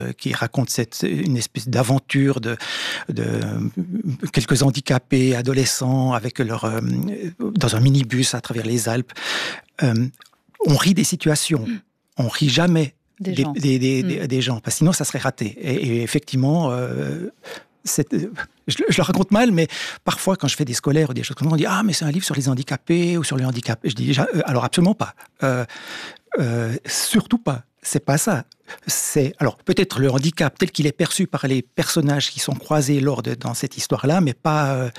qui raconte une espèce d'aventure de quelques handicapés adolescents avec dans un minibus à travers les Alpes. On rit des situations, on rit jamais des gens, parce que sinon ça serait raté. Et effectivement, je le raconte mal, mais parfois quand je fais des scolaires ou des choses comme ça, on dit « Ah, mais c'est un livre sur les handicapés ou sur le handicap ». Je dis déjà, alors absolument pas. Surtout pas. C'est pas ça. Alors peut-être le handicap tel qu'il est perçu par les personnages qui sont croisés dans cette histoire-là, mais pas.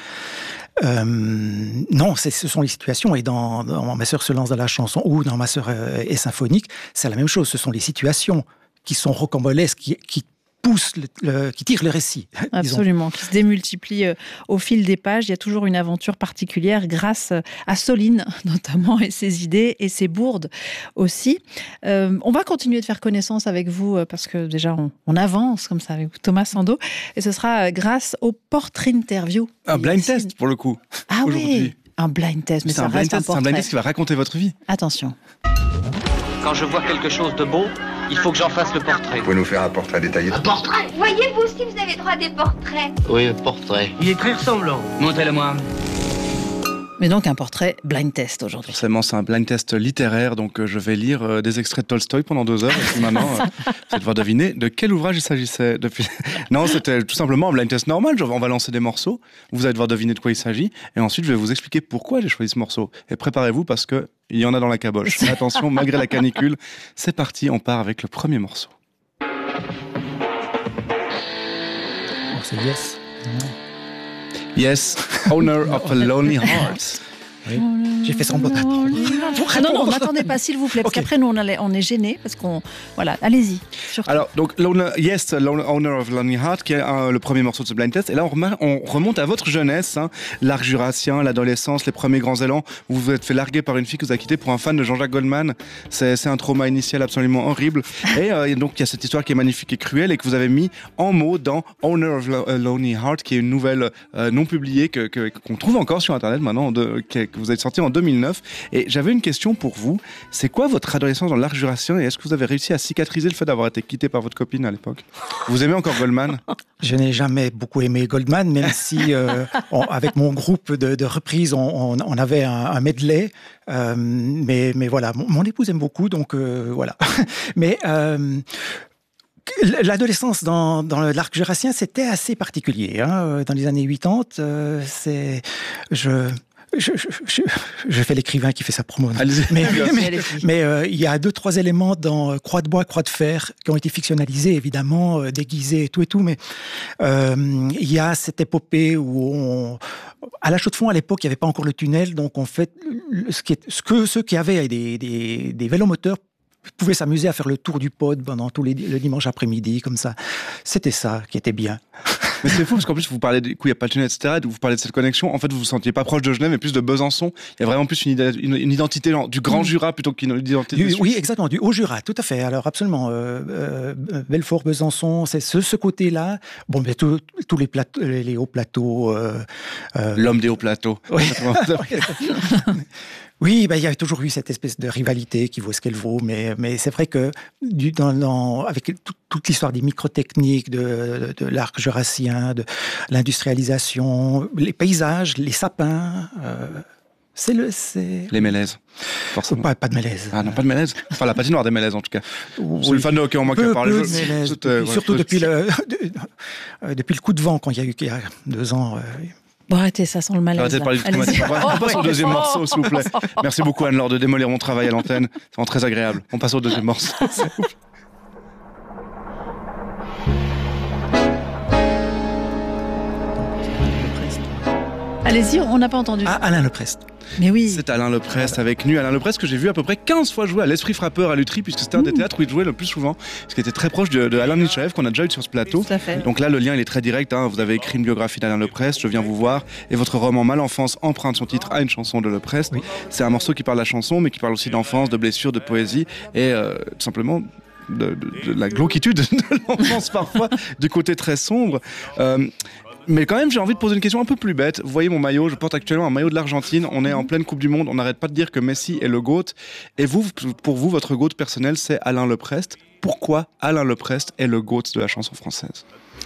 Non, ce sont les situations. Et dans Ma sœur se lance dans la chanson ou dans Ma sœur est symphonique, c'est la même chose. Ce sont les situations qui sont rocambolesques, qui poussent, qui tirent le récit. Absolument, qui se démultiplient au fil des pages. Il y a toujours une aventure particulière grâce à Soline, notamment, et ses idées et ses bourdes aussi. On va continuer de faire connaissance avec vous, parce que déjà, on avance comme ça avec Thomas Sandoz. Et ce sera grâce au portrait interview. Un blind test, pour le coup. Ah oui, un blind test. Mais ça reste un portrait. C'est un blind test qui va raconter votre vie. Attention. Quand je vois quelque chose de beau, il faut que j'en fasse le portrait. Vous pouvez nous faire un portrait détaillé? Un portrait? Voyez, vous aussi, vous avez droit à des portraits. Oui, un portrait. Il est très ressemblant. Montrez-le-moi. Mais donc un portrait blind test aujourd'hui. Forcément, c'est un blind test littéraire, donc je vais lire des extraits de Tolstoï pendant 2 heures. Et puis maintenant, vous allez devoir deviner de quel ouvrage il s'agissait. Non, c'était tout simplement un blind test normal. On va lancer des morceaux, vous allez devoir deviner de quoi il s'agit, et ensuite je vais vous expliquer pourquoi j'ai choisi ce morceau. Et préparez-vous parce que il y en a dans la caboche. Attention, malgré la canicule, c'est parti, on part avec le premier morceau. Oh, c'est Yes. Yes, Owner of a Lonely Heart. Oui. J'ai fait semblant d'apprendre. Non, n'attendez pas, s'il vous plaît, parce qu'après, nous, on est gênés, parce qu'on... Voilà, allez-y. Surtout. Alors, donc, Owner of a Lonely Heart, qui est le premier morceau de ce blind test. Et là, on remonte à votre jeunesse, l'arc jurassien, l'adolescence, les premiers grands élans. Vous vous êtes fait larguer par une fille que vous avez quittée pour un fan de Jean-Jacques Goldman. C'est un trauma initial absolument horrible. Et donc, il y a cette histoire qui est magnifique et cruelle et que vous avez mis en mots dans Owner of a Lonely Heart, qui est une nouvelle non publiée qu'on trouve encore sur Internet maintenant, que vous avez sorti en 2009. Et j'avais une question pour vous. C'est quoi votre adolescence dans l'arc jurassien et est-ce que vous avez réussi à cicatriser le fait d'avoir été quitté par votre copine à l'époque? Vous aimez encore Goldman? Je n'ai jamais beaucoup aimé Goldman, même si avec mon groupe de reprises, on avait un medley. Mais voilà, mon épouse aime beaucoup, donc voilà. Mais l'adolescence dans l'arc jurassien, c'était assez particulier. Dans les années 80, je fais l'écrivain qui fait sa promo. Mais il y a 2-3 éléments dans Croix de bois, Croix de fer qui ont été fictionnalisés, évidemment, déguisés et tout. Mais il y a cette épopée où à la Chaux-de-Fonds, à l'époque, il n'y avait pas encore le tunnel, donc on fait ceux qui avaient des vélomoteurs pouvaient s'amuser à faire le tour du pod pendant le dimanche après-midi, comme ça. C'était ça qui était bien. Mais c'est fou parce qu'en plus vous parlez du coup il n'y a pas de tunnel, etc. Vous parlez de cette connexion. En fait vous vous sentiez pas proche de Genève mais plus de Besançon. Il y a vraiment plus une identité du Grand Jura plutôt qu'une identité oui, exactement, du Haut Jura, tout à fait. Alors absolument, Belfort, Besançon, c'est ce côté-là. Bon, mais tous les hauts plateaux. L'homme des hauts plateaux. Oui. Oui, il y a toujours eu cette espèce de rivalité qui vaut ce qu'elle vaut, mais c'est vrai que avec toute l'histoire des microtechniques, de l'arc jurassien, de l'industrialisation, les paysages, les sapins, les mélèzes, forcément. Pas de mélèzes. Ah non, pas de mélèzes. Enfin, la patinoire des mélèzes, en tout cas. C'est le fan de hockey en moi qui parle. Surtout depuis le coup de vent qu'il y a eu il y a 2 ans. Bon, arrêtez, ça sent le malaise. Arrêtez de parler du On passe au deuxième morceau, s'il vous plaît. Merci beaucoup, Anne-Laure, de démolir mon travail à l'antenne. C'est vraiment très agréable. On passe au deuxième morceau. Allez-y, on n'a pas entendu. Ah, Alain Leprest. Mais oui. C'est Alain Leprest avec Nu. Alain Leprest que j'ai vu à peu près 15 fois jouer à l'Esprit Frappeur à Lutry, puisque c'était un des théâtres où il jouait le plus souvent, ce qui était très proche de Alain Nichaev qu'on a déjà eu sur ce plateau. Tout à fait. Donc là le lien il est très direct, vous avez écrit une biographie d'Alain Leprest, Je viens vous voir, et votre roman Malenfance emprunte son titre à une chanson de Leprest. Oui. C'est un morceau qui parle de la chanson mais qui parle aussi d'enfance, de blessures, de poésie et tout simplement de la glauquitude de l'enfance parfois, du côté très sombre. Mais quand même, j'ai envie de poser une question un peu plus bête. Vous voyez mon maillot, je porte actuellement un maillot de l'Argentine. On est en pleine Coupe du Monde. On n'arrête pas de dire que Messi est le GOAT. Et vous, pour vous, votre GOAT personnel, c'est Alain Leprest. pourquoi Alain Leprest est le GOAT de la chanson française?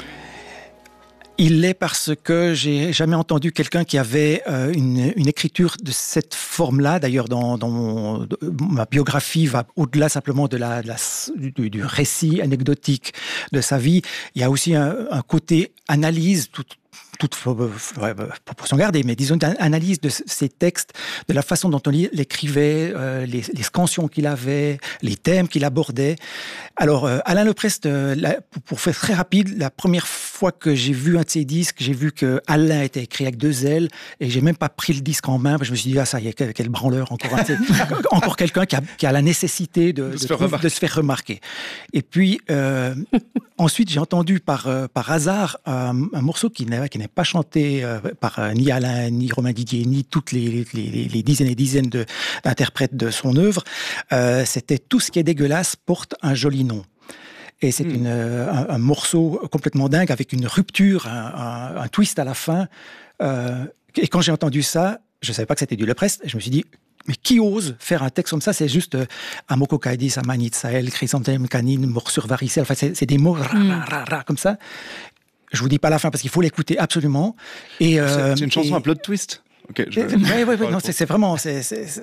Il l'est parce que j'ai jamais entendu quelqu'un qui avait une écriture de cette forme-là. D'ailleurs, dans ma biographie va au-delà simplement du récit anecdotique de sa vie. Il y a aussi un côté analyse, toute proportion gardée, mais disons analyse de ces textes, de la façon dont on l'écrivait, les scansions qu'il avait, les thèmes qu'il abordait. Alors, Alain Leprest, pour faire très rapide, la première fois que j'ai vu un de ses disques, j'ai vu que Alain était écrit avec 2 L, et j'ai même pas pris le disque en main, parce que je me suis dit, ça y est, quel branleur, encore quelqu'un qui a la nécessité de se faire remarquer. Et puis, ensuite, j'ai entendu par hasard un morceau qui n'est pas chanté par ni Alain, ni Romain Didier, ni toutes les dizaines et dizaines d'interprètes de son œuvre. C'était Tout ce qui est dégueulasse porte un joli nom. Et c'est un morceau complètement dingue, avec une rupture, un twist à la fin. Et quand j'ai entendu ça, je ne savais pas que c'était du Leprest, et je me suis dit, mais qui ose faire un texte comme ça? C'est juste Amoko Kaidis, Amanit Sahel, Chrysanthème Canine, Morsure Varicelle, enfin c'est des mots comme ça. Je vous dis pas la fin parce qu'il faut l'écouter absolument. Et c'est une chanson à plot twist. Okay, oui, non, c'est vraiment ça.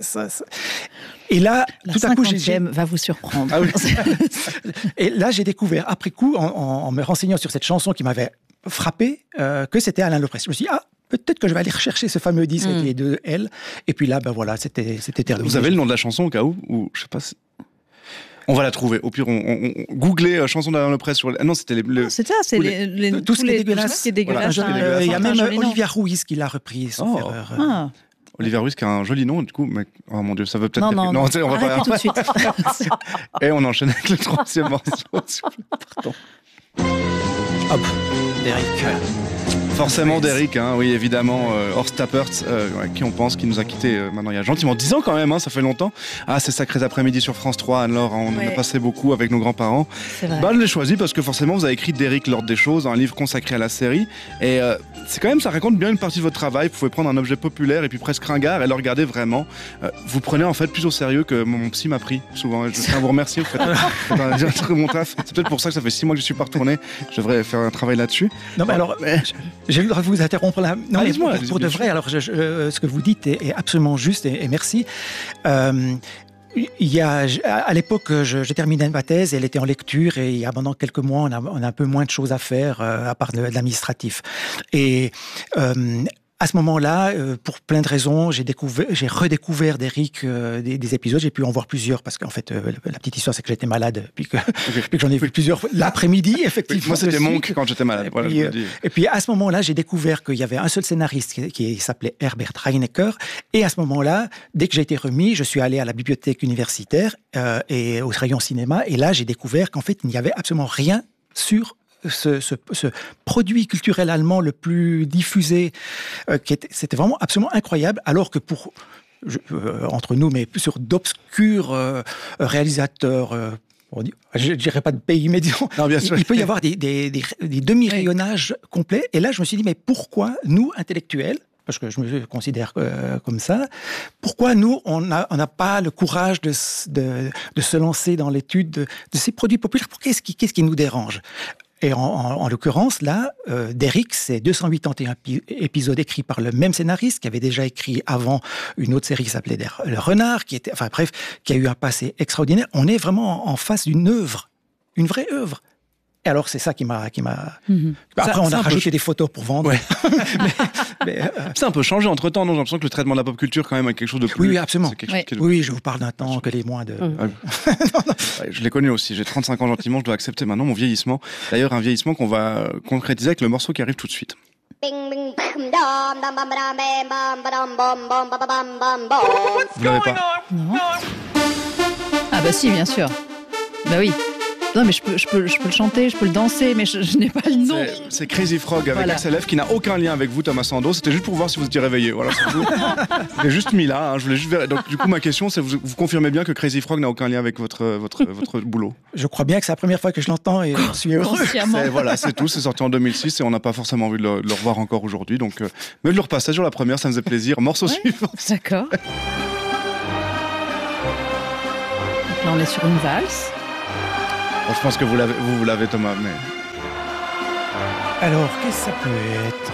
Et là, la tout à coup, va vous surprendre. Ah oui. Et là, j'ai découvert après coup, en me renseignant sur cette chanson qui m'avait frappé, que c'était Alain Leprest. Je me suis dit, peut-être que je vais aller rechercher ce fameux disque avec les 2 L. Et puis là, voilà, c'était terminé. Vous avez le nom de la chanson au cas où, ou je sais pas si... On va la trouver. Au pire, on googlait chanson d'Alain Leprest sur... Non, c'était c'est ça, c'est tout ce qui est dégueulasse. Voilà, il y a même Olivia Ruiz qui l'a repris, sauf erreur. Olivia Ruiz qui a un joli nom, du coup, mais... Oh mon Dieu, ça veut peut-être... Non, on va pas... tout de suite. Et on enchaîne avec le 3e morceau. Pardon. Hop, Derek. Forcément Derek, oui évidemment, Horst Tappert, qui on pense qui nous a quittés maintenant il y a gentiment 10 ans quand même, ça fait longtemps. C'est Sacrés après-midi sur France 3, Anne-Laure, on en a passé beaucoup avec nos grands-parents. Je l'ai choisi parce que forcément vous avez écrit Derek l'ordre des choses, un livre consacré à la série, et c'est quand même, ça raconte bien une partie de votre travail. Vous pouvez prendre un objet populaire et puis presque ringard et le regarder vraiment. Vous prenez en fait plus au sérieux que mon psy m'a pris souvent. Je tiens à vous remercier, vous faites un très bon taf. C'est peut-être pour ça que ça fait 6 mois que je suis pas retourné. Je devrais faire un travail là-dessus. Non mais alors... J'ai le droit de vous interrompre là. Non, mais pour de vrai, alors ce que vous dites est absolument juste et merci. Il y a, à l'époque, j'ai terminé ma thèse, elle était en lecture, et il y a maintenant quelques mois, on a un peu moins de choses à faire, à part de l'administratif. Et à ce moment-là, pour plein de raisons, j'ai redécouvert Derek des épisodes. J'ai pu en voir plusieurs parce qu'en fait, la petite histoire, c'est que j'étais malade puis que j'en ai vu plusieurs l'après-midi, effectivement. Moi, c'était Monk quand j'étais malade. Et puis à ce moment-là, j'ai découvert qu'il y avait un seul scénariste qui s'appelait Herbert Reinecker. Et à ce moment-là, dès que j'ai été remis, je suis allé à la bibliothèque universitaire et au rayon cinéma. Et là, j'ai découvert qu'en fait, il n'y avait absolument rien sur ce produit culturel allemand le plus diffusé, c'était vraiment absolument incroyable, alors que entre nous, mais sur d'obscurs réalisateurs, je ne dirais pas de pays, mais disons, il peut y avoir des demi-rayonnages complets. Et là, je me suis dit, mais pourquoi nous, intellectuels, parce que je me considère comme ça, pourquoi nous, on n'a pas le courage de se lancer dans l'étude de ces produits populaires? Qu'est-ce qui nous dérange? Et en l'occurrence, là, Derek, c'est 281 épisodes écrits par le même scénariste, qui avait déjà écrit avant une autre série qui s'appelait Le Renard, qui a eu un passé extraordinaire. On est vraiment en face d'une œuvre, une vraie œuvre. Et alors, c'est ça qui m'a... Après, on a rajouté des photos pour vendre. Ouais. C'est un peu changé entre-temps, non? J'ai l'impression que le traitement de la pop culture, quand même, est quelque chose de plus... Oui, absolument. Oui, je vous parle d'un temps que les moins de... non. Je l'ai connu aussi. J'ai 35 ans gentiment, je dois accepter maintenant mon vieillissement. D'ailleurs, un vieillissement qu'on va concrétiser avec le morceau qui arrive tout de suite. Vous l'avez pas? Non. Ah bah si, bien sûr. Bah oui. Non, mais je peux le chanter, je peux le danser, mais je n'ai pas le nom. C'est Crazy Frog avec Axel F, qui n'a aucun lien avec vous, Thomas Sando. C'était juste pour voir si vous étiez réveillé. Voilà, je l'ai juste mis là. Je voulais juste vérifier. Donc, du coup, ma question, c'est vous confirmez bien que Crazy Frog n'a aucun lien avec votre boulot? Je crois bien que c'est la première fois que je l'entends et je suis heureux. Voilà, c'est tout. C'est sorti en 2006 et on n'a pas forcément envie de le revoir encore aujourd'hui. Donc, mais de le repasser sur la première, ça me faisait plaisir. Morceau suivant. D'accord. Donc là, on est sur une valse. Bon, je pense que vous l'avez Thomas, mais... Alors, qu'est-ce que ça peut être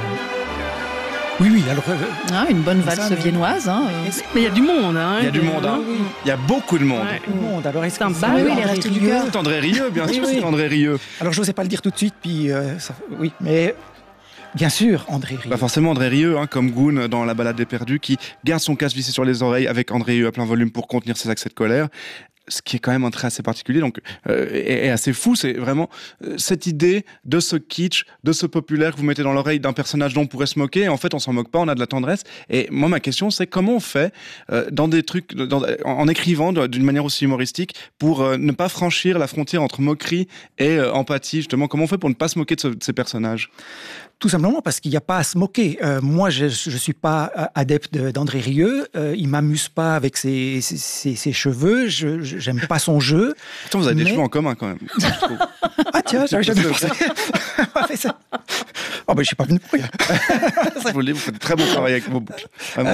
Oui, alors... une bonne valse viennoise. Mais il y a du monde. Il y a du monde, Il y a beaucoup de monde. Beaucoup de monde. Alors, est-ce que les Restos du Cœur. C'est André Rieu, bien sûr, c'est André Rieu. Alors, je n'osais pas le dire tout de suite, puis... oui, mais... Bien sûr, André Rieu. Forcément, André Rieu, comme Goon dans La Balade des Perdus, qui garde son casque vissé sur les oreilles avec André Rieu à plein volume pour contenir ses accès de colère. Ce qui est quand même un trait assez particulier, donc et assez fou, c'est vraiment cette idée de ce kitsch, de ce populaire que vous mettez dans l'oreille d'un personnage dont on pourrait se moquer. Et en fait, on s'en moque pas, on a de la tendresse. Et moi, ma question, c'est comment on fait dans des trucs, en écrivant d'une manière aussi humoristique, pour ne pas franchir la frontière entre moquerie et empathie, justement. Comment on fait pour ne pas se moquer de ces personnages ? Tout simplement parce qu'il n'y a pas à se moquer. Moi, je ne suis pas adepte d'André Rieu. Il ne m'amuse pas avec ses cheveux. Je n'aime pas son jeu. Pourtant, vous avez des cheveux en commun quand même. Ah tiens, j'avais jamais pensé. Oh, ben, je ne suis pas venu pour rien. Vous faites très bon travail avec vos boucles.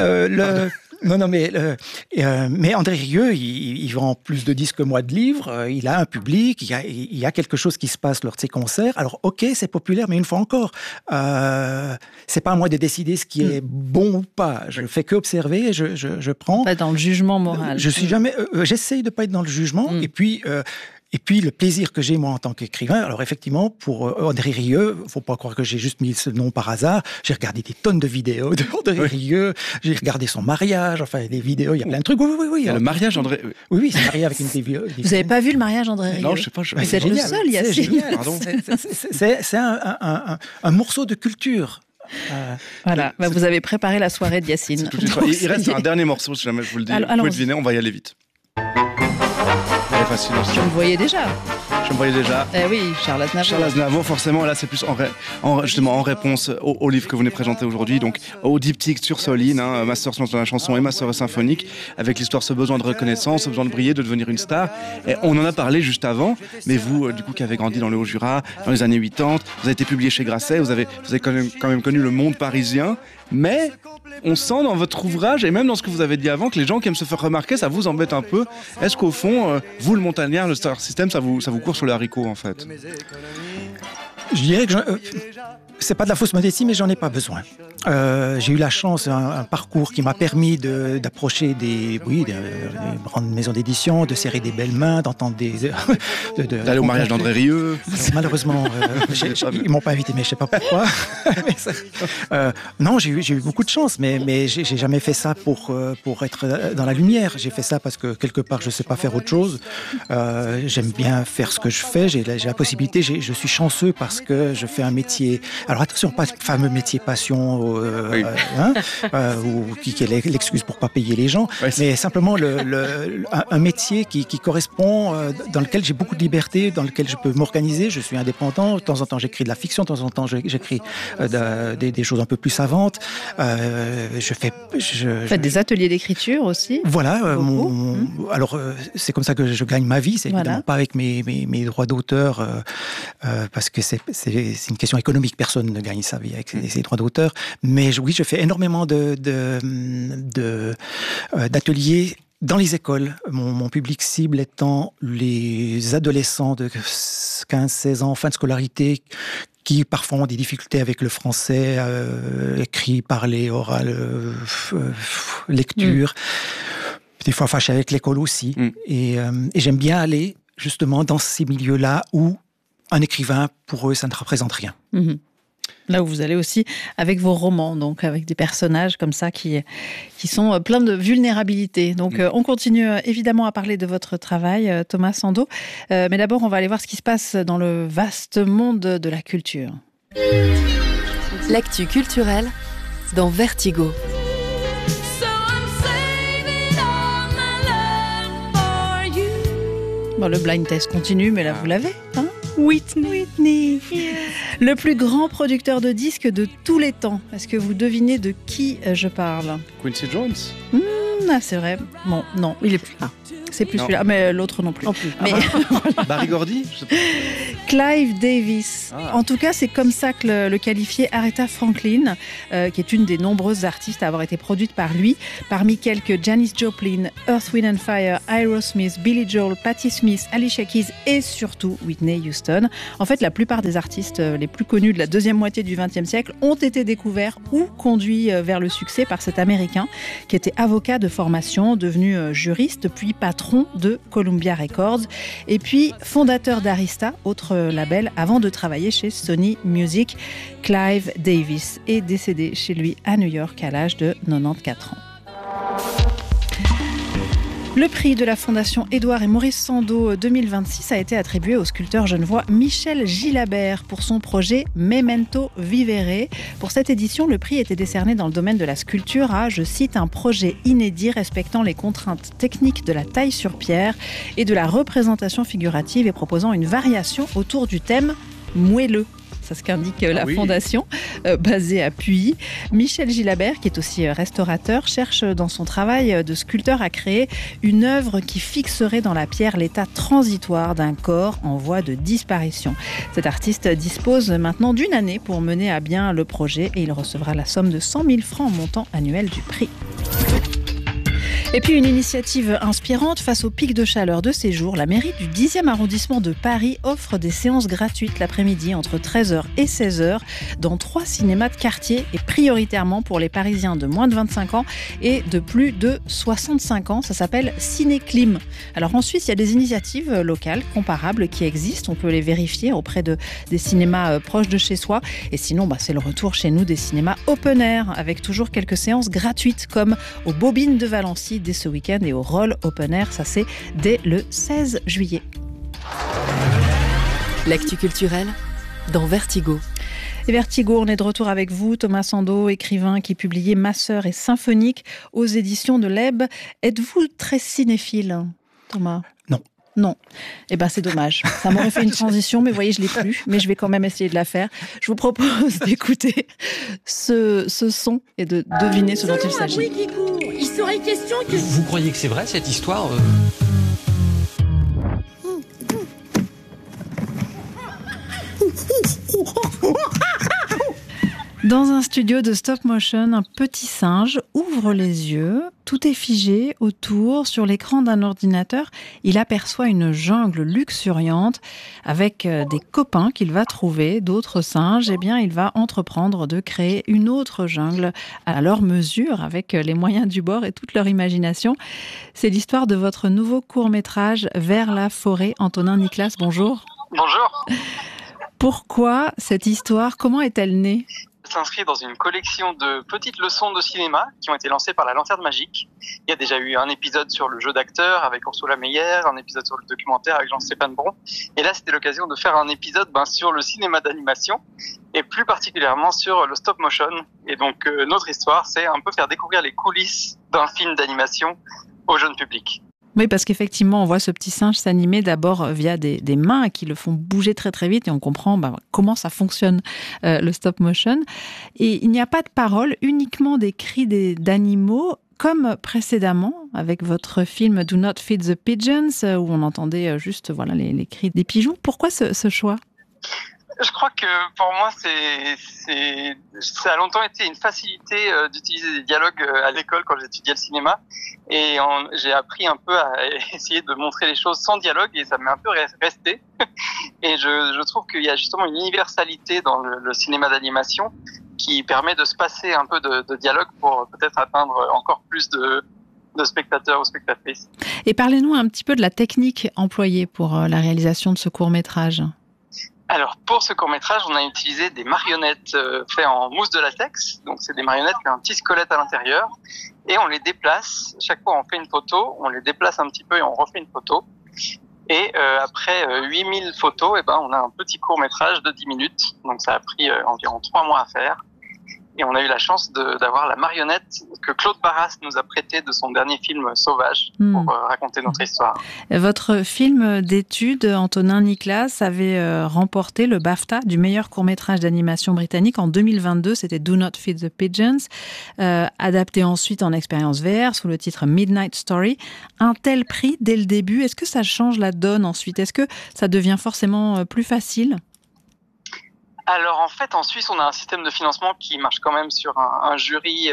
Non, mais André Rieu, il vend plus de disques que moi de livres. Il a un public, il y a quelque chose qui se passe lors de ses concerts. Alors, ok, c'est populaire, mais une fois encore, c'est pas à moi de décider ce qui est bon ou pas. Je ne fais qu'observer, je prends. Pas dans le jugement moral. Je suis jamais. J'essaye de pas être dans le jugement. Et puis, le plaisir que j'ai, moi, en tant qu'écrivain, alors effectivement, pour André Rieu, faut pas croire que j'ai juste mis ce nom par hasard. J'ai regardé des tonnes de vidéos d'André Rieu. J'ai regardé son mariage, enfin, des vidéos, il y a plein de trucs. Oui. Il y a le mariage André... Oui, c'est marié avec une des Vous n'avez pas vu le mariage André Rieu ? Non, je sais pas. Vous êtes le seul, Yacine. C'est un morceau de culture. Voilà, vous avez préparé la soirée de Yacine. Il reste un dernier morceau, si jamais je vous le dis. Vous pouvez deviner, on va y aller vite. Elle est facile aussi. Je me voyais déjà. Oui, Charles Aznavour. Charles Aznavour, forcément, là c'est plus justement en réponse au livre que vous venez présenter aujourd'hui, donc au diptyque sur Soline, Ma sœur se lance dans la chanson et Ma sœur est symphonique, avec l'histoire, ce besoin de reconnaissance, ce besoin de briller, de devenir une star. Et on en a parlé juste avant, mais vous, du coup, qui avez grandi dans le Haut-Jura, dans les années 80, vous avez été publié chez Grasset, vous avez quand même connu le monde parisien, mais on sent dans votre ouvrage, et même dans ce que vous avez dit avant, que les gens qui aiment se faire remarquer, ça vous embête un peu. Est-ce qu'au fond, vous, le montagnard, le star system, ça vous court sur le haricot, en fait ? Je dirais que c'est pas de la fausse modestie, mais j'en ai pas besoin. J'ai eu la chance, un parcours qui m'a permis d'approcher des grandes maisons d'édition, de serrer des belles mains, d'entendre d'aller au mariage d'André Rieu. Malheureusement, ils m'ont pas invité, mais je sais pas pourquoi. Non, j'ai eu beaucoup de chance, mais j'ai jamais fait ça pour être dans la lumière. J'ai fait ça parce que quelque part je sais pas faire autre chose. J'aime bien faire ce que je fais. J'ai la possibilité. Je suis chanceux parce que je fais un métier. Alors attention, pas le fameux métier passion, ou qui est l'excuse pour pas payer les gens, mais simplement un métier qui correspond, dans lequel j'ai beaucoup de liberté, dans lequel je peux m'organiser. Je suis indépendant. De temps en temps, j'écris de la fiction. De temps en temps, j'écris des choses un peu plus savantes. Vous faites des ateliers d'écriture aussi. Voilà. Alors, c'est comme ça que je gagne ma vie. C'est évidemment pas avec mes droits d'auteur, parce que c'est une question économique. Personne ne gagne sa vie avec ses droits d'auteur. Mais oui, je fais énormément d'ateliers dans les écoles. Mon public cible étant les adolescents de 15-16 ans, fin de scolarité, qui parfois ont des difficultés avec le français, écrit, parlé, oral, lecture. Des fois fâché avec l'école aussi. Et j'aime bien aller justement dans ces milieux-là où un écrivain, pour eux, ça ne représente rien. Là où vous allez aussi avec vos romans, donc avec des personnages comme ça qui sont pleins de vulnérabilité. Donc on continue évidemment à parler de votre travail, Thomas Sandoz. Mais d'abord, on va aller voir ce qui se passe dans le vaste monde de la culture. L'actu culturelle dans Vertigo. Bon, le blind test continue, mais là vous l'avez, hein ? Whitney. Le plus grand producteur de disques de tous les temps. Est-ce que vous devinez de qui je parle ? Quincy Jones ? Ah, c'est vrai. Bon, non, il est plus là. C'est plus celui-là, mais l'autre non plus. Non plus. Mais Barry Gordy Clive Davis. En tout cas, c'est comme ça que le qualifiait Aretha Franklin, qui est une des nombreuses artistes à avoir été produite par lui. Parmi quelques Janis Joplin, Earth, Wind and Fire, Aerosmith, Billy Joel, Patti Smith, Alicia Keys et surtout Whitney Houston. En fait, la plupart des artistes les plus connus de la deuxième moitié du XXe siècle ont été découverts ou conduits vers le succès par cet Américain qui était avocat de formation, devenu juriste, puis patron de Columbia Records et puis fondateur d'Arista, autre label, avant de travailler chez Sony Music. Clive Davis est décédé chez lui à New York à l'âge de 94 ans. Le prix de la Fondation Édouard et Maurice Sandeau 2026 a été attribué au sculpteur genevois Michel Gilabert pour son projet Memento Vivere. Pour cette édition, le prix était décerné dans le domaine de la sculpture à, je cite, un projet inédit respectant les contraintes techniques de la taille sur pierre et de la représentation figurative et proposant une variation autour du thème moelleux. C'est ce qu'indique la fondation, basée à Puy. Michel Gilabert, qui est aussi restaurateur, cherche dans son travail de sculpteur à créer une œuvre qui fixerait dans la pierre l'état transitoire d'un corps en voie de disparition. Cet artiste dispose maintenant d'une année pour mener à bien le projet et il recevra la somme de 100 000 francs en montant annuel du prix. Et puis une initiative inspirante face au pic de chaleur de ces jours. La mairie du 10e arrondissement de Paris offre des séances gratuites l'après-midi entre 13h et 16h dans 3 cinémas de quartier et prioritairement pour les Parisiens de moins de 25 ans et de plus de 65 ans. Ça s'appelle Cinéclim. Alors en Suisse, il y a des initiatives locales comparables qui existent. On peut les vérifier auprès des cinémas proches de chez soi. Et sinon, c'est le retour chez nous des cinémas open air avec toujours quelques séances gratuites comme aux Bobines de Valency dès ce week-end et au Roll Open Air, ça c'est dès le 16 juillet. L'actu culturelle dans Vertigo. Et Vertigo, on est de retour avec vous, Thomas Sandeau, écrivain qui publiait Ma sœur est symphonique aux éditions de l'Eb. Êtes-vous très cinéphile, Thomas ? Non. Eh ben, c'est dommage. Ça m'aurait fait une transition, mais vous voyez, je l'ai plus. Mais je vais quand même essayer de la faire. Je vous propose d'écouter ce son et de deviner ce dont il s'agit. Il serait question que... Vous croyez que c'est vrai, cette histoire Dans un studio de stop motion, un petit singe ouvre les yeux. Tout est figé autour. Sur l'écran d'un ordinateur, il aperçoit une jungle luxuriante avec des copains qu'il va trouver, d'autres singes. Eh bien, il va entreprendre de créer une autre jungle à leur mesure, avec les moyens du bord et toute leur imagination. C'est l'histoire de votre nouveau court-métrage Vers la forêt. Antonin Niclas, bonjour. Bonjour. Pourquoi cette histoire ? Comment est-elle née ? S'inscrit dans une collection de petites leçons de cinéma qui ont été lancées par la Lanterne Magique. Il y a déjà eu un épisode sur le jeu d'acteur avec Ursula Meyer, un épisode sur le documentaire avec Jean-Stéphane Bron. Et là, c'était l'occasion de faire un épisode sur le cinéma d'animation et plus particulièrement sur le stop motion. Et donc, notre histoire, c'est un peu faire découvrir les coulisses d'un film d'animation au jeune public. Oui, parce qu'effectivement, on voit ce petit singe s'animer d'abord via des mains qui le font bouger très très vite et on comprend comment ça fonctionne, le stop motion. Et il n'y a pas de parole, uniquement des cris d'animaux, comme précédemment avec votre film Do Not Feed the Pigeons, où on entendait juste les cris des pigeons. Pourquoi ce choix ? Je crois que pour moi, ça a longtemps été une facilité d'utiliser des dialogues à l'école quand j'étudiais le cinéma. Et j'ai appris un peu à essayer de montrer les choses sans dialogue et ça m'est un peu resté. Et je trouve qu'il y a justement une universalité dans le cinéma d'animation qui permet de se passer un peu de dialogue pour peut-être atteindre encore plus de spectateurs ou spectatrices. Et parlez-nous un petit peu de la technique employée pour la réalisation de ce court-métrage. Alors, pour ce court-métrage, on a utilisé des marionnettes faites en mousse de latex. Donc, c'est des marionnettes qui ont un petit squelette à l'intérieur. Et on les déplace. Chaque fois, on fait une photo. On les déplace un petit peu et on refait une photo. Et après 8000 photos, on a un petit court-métrage de 10 minutes. Donc, ça a pris environ 3 mois à faire. Et on a eu la chance d'avoir la marionnette que Claude Barras nous a prêtée de son dernier film Sauvage pour raconter notre histoire. Votre film d'études, Antonin Niklas, avait remporté le BAFTA du meilleur court-métrage d'animation britannique en 2022. C'était Do Not Feed the Pigeons, adapté ensuite en expérience VR sous le titre Midnight Story. Un tel prix dès le début, est-ce que ça change la donne ensuite ? Est-ce que ça devient forcément plus facile ? Alors en fait, en Suisse, on a un système de financement qui marche quand même sur un jury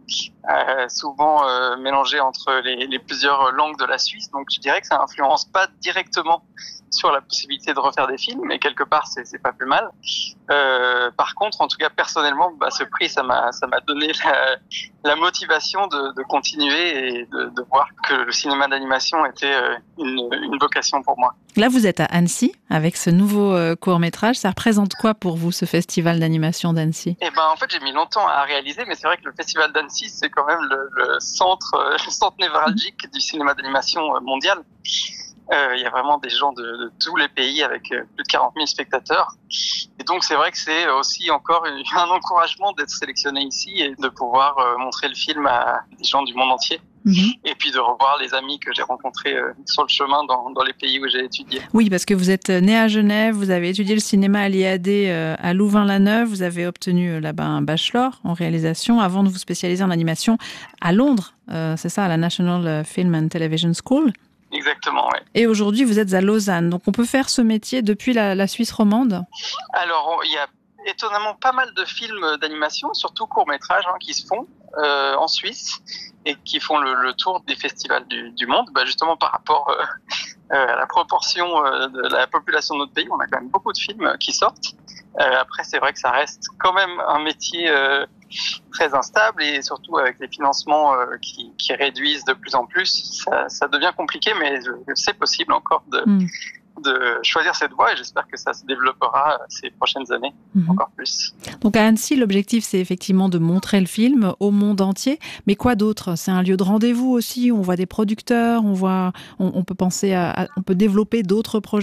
souvent mélangé entre les plusieurs langues de la Suisse. Donc je dirais que ça influence pas directement sur la possibilité de refaire des films, mais quelque part c'est pas plus mal. Par contre, en tout cas personnellement, ce prix ça m'a donné la motivation de continuer et de voir que le cinéma d'animation était une vocation pour moi. Là, vous êtes à Annecy avec ce nouveau court-métrage. Ça représente quoi pour vous, ce festival d'animation d'Annecy ? En fait, j'ai mis longtemps à réaliser, mais c'est vrai que le festival d'Annecy, c'est quand même le centre névralgique du cinéma d'animation mondial. Il y a vraiment des gens de tous les pays avec plus de 40 000 spectateurs. Et donc, c'est vrai que c'est aussi encore un encouragement d'être sélectionné ici et de pouvoir montrer le film à des gens du monde entier. Et puis de revoir les amis que j'ai rencontrés sur le chemin dans les pays où j'ai étudié. Oui, parce que vous êtes né à Genève, vous avez étudié le cinéma à l'IAD à Louvain-la-Neuve, vous avez obtenu là-bas un bachelor en réalisation avant de vous spécialiser en animation à Londres, c'est ça, à la National Film and Television School. Exactement, oui. Et aujourd'hui, vous êtes à Lausanne, donc on peut faire ce métier depuis la Suisse romande ? Alors, il y a étonnamment pas mal de films d'animation, surtout courts-métrages, qui se font en Suisse et qui font le tour des festivals du monde, justement par rapport à la proportion de la population de notre pays. On a quand même beaucoup de films qui sortent. Après, c'est vrai que ça reste quand même un métier très instable et surtout avec les financements qui réduisent de plus en plus, ça devient compliqué, mais c'est possible encore de choisir cette voie et j'espère que ça se développera ces prochaines années encore plus. Donc à Annecy, l'objectif c'est effectivement de montrer le film au monde entier, mais quoi d'autre ? C'est un lieu de rendez-vous aussi, on voit des producteurs, on peut penser on peut développer d'autres projets ?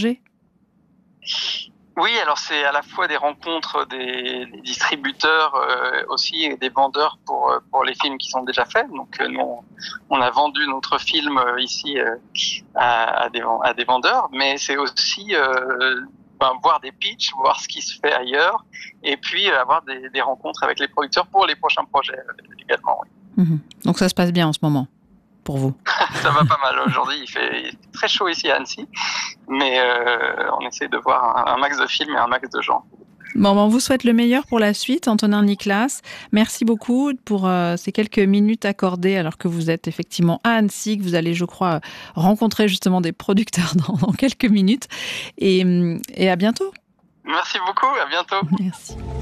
Oui, alors c'est à la fois des rencontres des distributeurs aussi et des vendeurs pour les films qui sont déjà faits. Donc nous, on a vendu notre film ici à des vendeurs, mais c'est aussi voir des pitchs, voir ce qui se fait ailleurs, et puis avoir des rencontres avec les producteurs pour les prochains projets également. Oui. Donc ça se passe bien en ce moment pour vous ? Ça va pas mal. Aujourd'hui, il fait très chaud ici à Annecy, mais on essaie de voir un max de films et un max de gens. Bon, on vous souhaite le meilleur pour la suite, Antonin Niklas. Merci beaucoup pour ces quelques minutes accordées alors que vous êtes effectivement à Annecy, que vous allez, je crois, rencontrer justement des producteurs dans quelques minutes. Et à bientôt. Merci beaucoup, à bientôt. Merci.